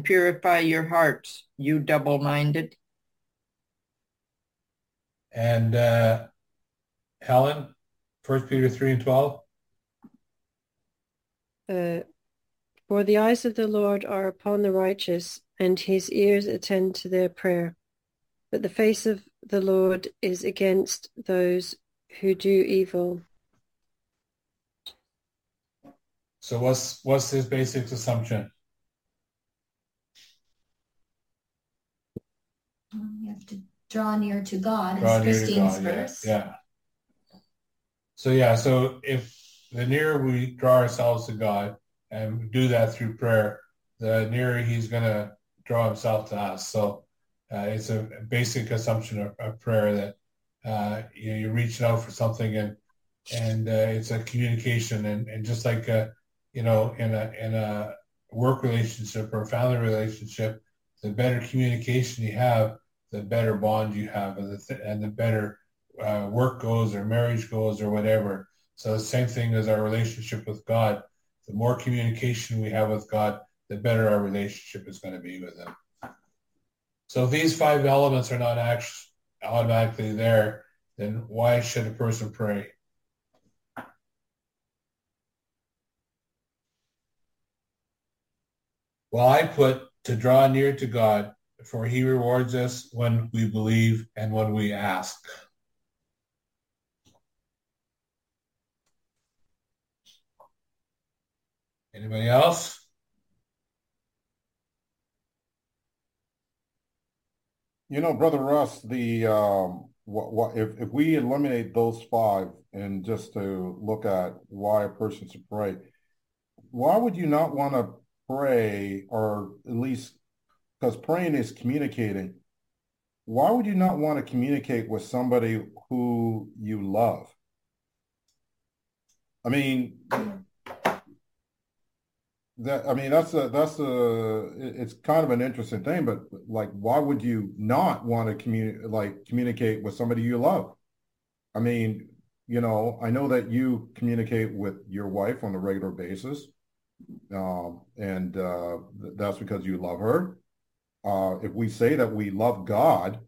purify your hearts, you double-minded. And Helen, 1 Peter 3:12. For the eyes of the Lord are upon the righteous, and his ears attend to their prayer. But the face of the Lord is against those who do evil. So what's his basic assumption? You have to draw near to God, Draw as near to Christine's God, verse. yeah. So if the nearer we draw ourselves to God and do that through prayer, the nearer he's going to draw himself to us. So it's a basic assumption of prayer that you're reaching out for something and it's a communication and just like in a work relationship or a family relationship, the better communication you have, the better bond you have, and the better work goes or marriage goes or whatever. So the same thing as our relationship with God. The more communication we have with God, the better our relationship is going to be with him. So if these 5 elements are not actually automatically there, then why should a person pray? Well, I put to draw near to God, for he rewards us when we believe and when we ask. Anybody else? Brother Russ, if we eliminate those 5 and just to look at why a person should pray, why would you not want to pray, or at least because praying is communicating, why would you not want to communicate with somebody who you love? I mean, it's kind of an interesting thing, but like, why would you not want to communicate with somebody you love? I mean, I know that you communicate with your wife on a regular basis, and that's because you love her. If we say that we love God,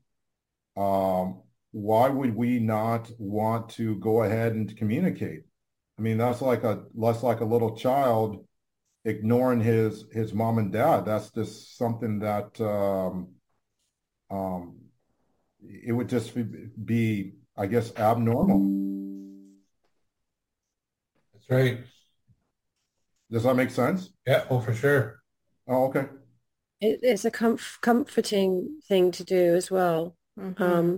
why would we not want to go ahead and communicate? I mean, that's like a little child ignoring his mom and dad. That's just something that it would just be, I guess, abnormal. That's right. Does that make sense? Yeah, oh, for sure. Oh, okay. It's a comforting thing to do as well. Mm-hmm.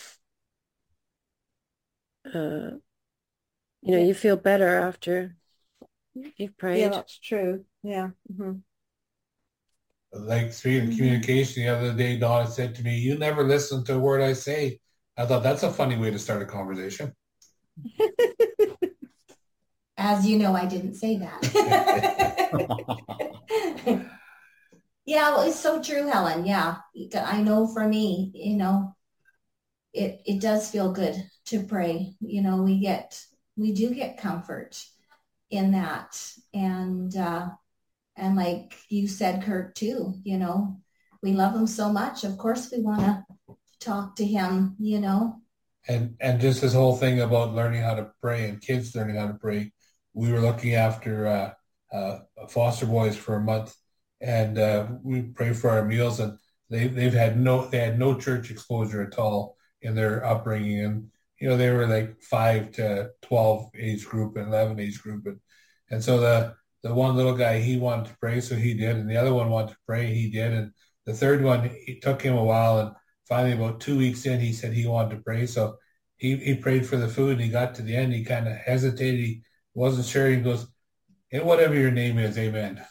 You feel better after you've prayed. Yeah, that's true. Yeah. Mm-hmm. Like speaking of communication, the other day, Donna said to me, "You never listen to a word I say." I thought that's a funny way to start a conversation. As you know, I didn't say that. Yeah, well, it's so true, Helen. Yeah, I know for me, it does feel good to pray. We do get comfort in that. And like you said, Kurt, too, we love him so much. Of course, we want to talk to him, And just this whole thing about learning how to pray and kids learning how to pray. We were looking after foster boys for a month, and we pray for our meals, and they had no church exposure at all in their upbringing, and they were like 5 to 12 age group and 11 age group, and so the one little guy, he wanted to pray, so he did, and the other one wanted to pray, he did, and the third one, it took him a while, and finally about 2 weeks in, he said he wanted to pray, so he prayed for the food, and he got to the end, he kind of hesitated, he wasn't sure, he goes, "And whatever your name is, amen."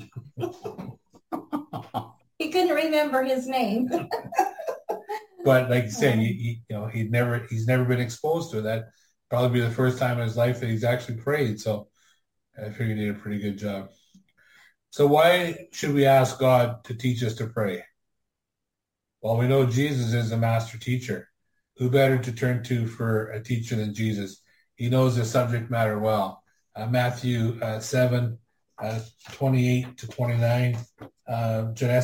He couldn't remember his name. But like you said, he's never been exposed to it. That probably be the first time in his life that he's actually prayed. So I figured he did a pretty good job. So why should we ask God to teach us to pray? Well, we know Jesus is a master teacher. Who better to turn to for a teacher than Jesus? He knows the subject matter well. Matthew 7, 28 to 29. Janessa